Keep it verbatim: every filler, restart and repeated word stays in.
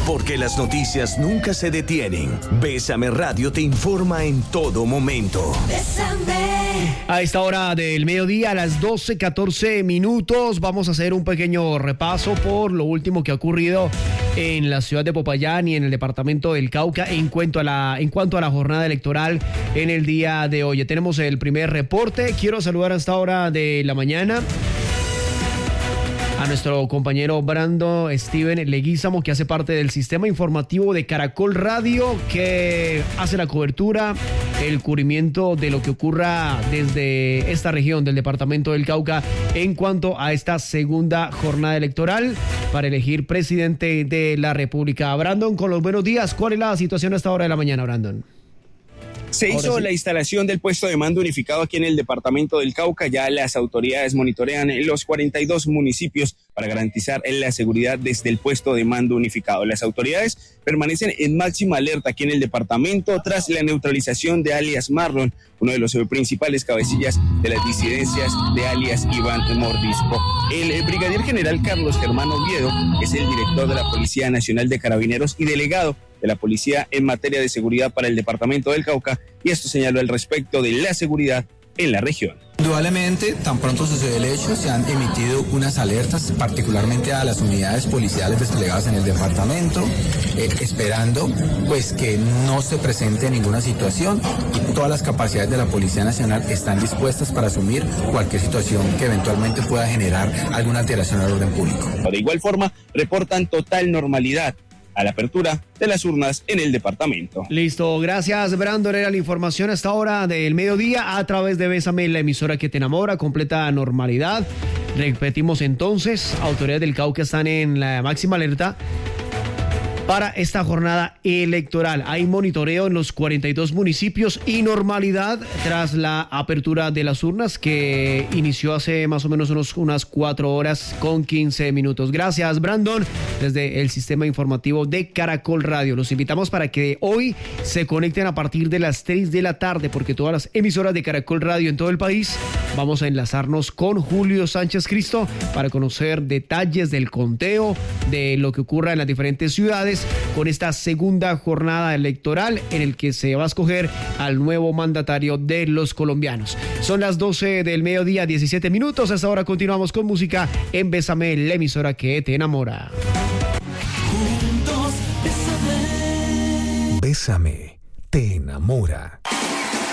Porque las noticias nunca se detienen. Bésame Radio te informa en todo momento. Bésame. A esta hora del mediodía, a las doce catorce minutos, vamos a hacer un pequeño repaso por lo último que ha ocurrido en la ciudad de Popayán y en el departamento del Cauca en cuanto a la, en cuanto a la jornada electoral en el día de hoy. Ya tenemos el primer reporte. Quiero saludar a esta hora de la mañana a nuestro compañero Brando Steven Leguízamo, que hace parte del sistema informativo de Caracol Radio, que hace la cobertura, el cubrimiento de lo que ocurra desde esta región del departamento del Cauca en cuanto a esta segunda jornada electoral para elegir presidente de la República. Brandon, con los buenos días, ¿cuál es la situación a esta hora de la mañana, Brandon? Se hizo sí. la instalación del puesto de mando unificado aquí en el departamento del Cauca. Ya las autoridades monitorean los cuarenta y dos municipios para garantizar la seguridad desde el puesto de mando unificado. Las autoridades permanecen en máxima alerta aquí en el departamento tras la neutralización de alias Marlon, uno de los principales cabecillas de las disidencias de alias Iván Mordisco. El brigadier general Carlos Germán Oviedo es el director de la Policía Nacional de Carabineros y delegado de la policía en materia de seguridad para el departamento del Cauca, y esto señaló al respecto de la seguridad en la región. Indudablemente, tan pronto sucede el hecho, se han emitido unas alertas, particularmente a las unidades policiales desplegadas en el departamento, eh, esperando pues que no se presente ninguna situación, y todas las capacidades de la Policía Nacional están dispuestas para asumir cualquier situación que eventualmente pueda generar alguna alteración al orden público. De igual forma, reportan total normalidad a la apertura de las urnas en el departamento. Listo, gracias Brandon. Era la información hasta ahora del mediodía a través de Bésame, la emisora que te enamora, completa normalidad. Repetimos entonces, autoridades del Cauca están en la máxima alerta para esta jornada electoral. Hay monitoreo en los cuarenta y dos municipios y normalidad tras la apertura de las urnas que inició hace más o menos unos, unas cuatro horas con quince minutos. Gracias, Brandon, desde el sistema informativo de Caracol Radio. Los invitamos para que hoy se conecten a partir de las tres de la tarde, porque todas las emisoras de Caracol Radio en todo el país vamos a enlazarnos con Julio Sánchez Cristo para conocer detalles del conteo, de lo que ocurra en las diferentes ciudades con esta segunda jornada electoral en el que se va a escoger al nuevo mandatario de los colombianos. Son las doce del mediodía, diecisiete minutos. Hasta ahora continuamos con música en Bésame, la emisora que te enamora. Juntos, bésame. Bésame, te enamora.